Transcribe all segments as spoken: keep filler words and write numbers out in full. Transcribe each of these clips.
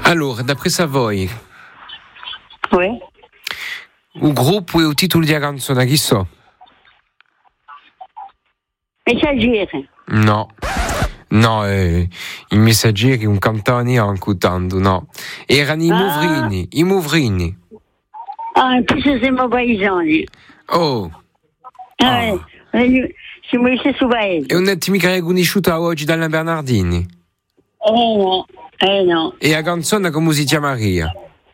Allora, d'après Savoy, Oui. il gruppo e il titolo della canzone, chi so? Messaggeri. No, no, eh, i messaggeri, un cantone anche tanto, no. Erano i Ah. Movrini, i Movrini. Ah, in più siamo paesani. Oh, Ah. Eh, siamo gli stessi paesi. e non è mica riconosciuta oggi dalla Bernardini? Eh no, eh no. E la canzone come si chiamaria?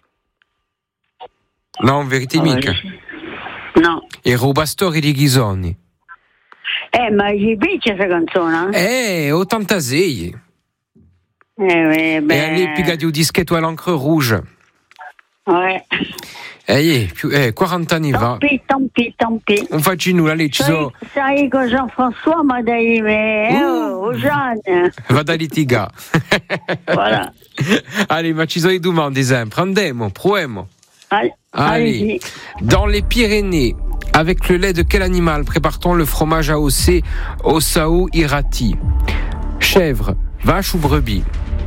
No, in verità mica. No. Era il Pastore di Ghisoni. Eh, ma gli piace questa canzone? Eh, ottantasei. Eh, eh, beh. E all'epoca di un dischetto all'encre rouge. Eh. Eh, più, eh, quaranta anni fa. Tant pis, tant pis, tant pis. Non faccio nulla, lì ci Sai, sono. sai con Jean-François m'a dit, mais Uh. oh, Jeanne. Vado a litigare. Voilà. Allez, ma ci sono le domande sempre. Andiamo, proviamo. Allez, Allez. allez-y. Dans les Pyrénées, avec le lait de quel animal prépare-t-on le fromage à hausser au Saou Irati? Chèvre, vache ou brebis?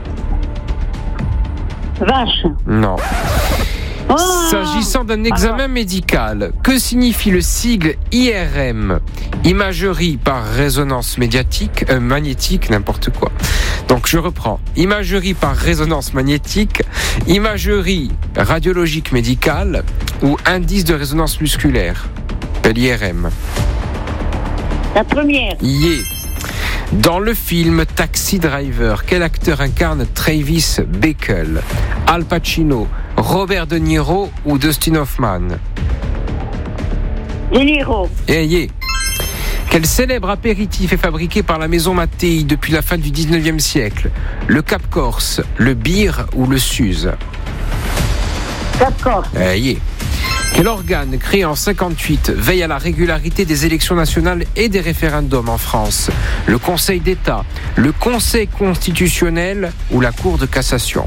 Vache. Non. Oh. S'agissant d'un examen médical, que signifie le sigle I R M? Imagerie par résonance médiatique, euh, magnétique, n'importe quoi. Donc je reprends. Imagerie par résonance magnétique, imagerie radiologique médicale ou indice de résonance musculaire? L'I R M. La première. Yeah. Dans le film Taxi Driver, quel acteur incarne Travis Bickle? Al Pacino, Robert De Niro ou Dustin Hoffman? De Niro. Eh yeah. Quel célèbre apéritif est fabriqué par la maison Mattei depuis la fin du dix-neuvième siècle? Le Cap Corse, le Bir ou le Suze? D'accord. Eh yeah. Quel organe, créé en cinquante-huit, veille à la régularité des élections nationales et des référendums en France? Le Conseil d'État, le Conseil constitutionnel ou la Cour de cassation?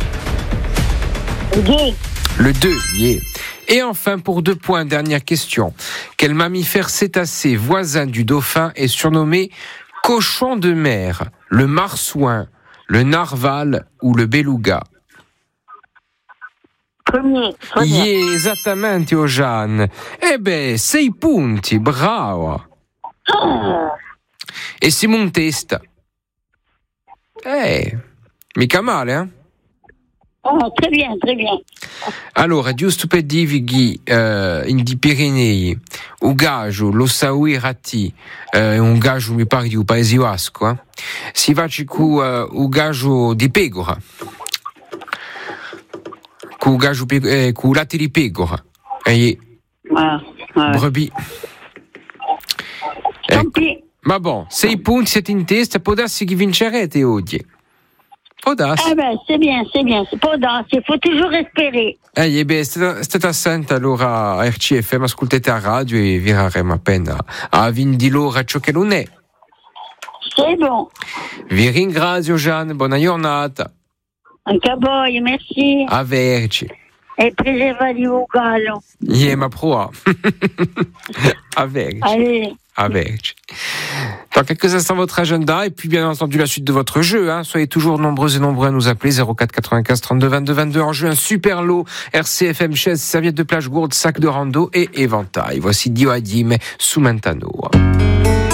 Deux. Le deux, yeah. Et enfin, pour deux points, dernière question. Quel mammifère cétacé voisin du dauphin est surnommé cochon de mer? Le marsouin, le narval ou le beluga? Premier. Premier. Yeah, esattamente, oh Jeanne. Eh ben, sei punti, brava. Oh. E siamo in testa. Eh, mica male, eh? Oh, très bien, très bien. Allora, giusto per dirvi eh, in di Pirenei, un gaggio, lo Saou Irati, eh, un gaggio mi pare di un paese basco, eh? Si va con eh, un gaggio di pecora, con un gaggio eh, con latte di pecora, e Ah, ah. brebis. Tant Ecco. pis. Ma bon, sei punti siete in testa, può darsi che vincerete oggi. Può darsi. Eh ben, c'est bien, c'est bien. C'est pas dans, il faut toujours espérer. Eh, eh beh, state, state attenti allora a R C F M, ascoltate a radio e vi raremo appena a vindi l'ora ciò che non è. C'est bon. Vi ringrazio Jeanne, buona giornata. Anche a voi, merci. Averci. E preservativo gallo. Yeah, ma proa. Averci. Allez. Averci. Dans quelques instants, votre agenda et puis bien entendu la suite de votre jeu. Hein. Soyez toujours nombreux et nombreux à nous appeler zéro quatre quatre-vingt-quinze trente-deux vingt-deux vingt-deux en jeu un super lot R C F M chaise, serviette de plage gourde, sac de rando et éventail. Voici Dio Adim sous Mentano.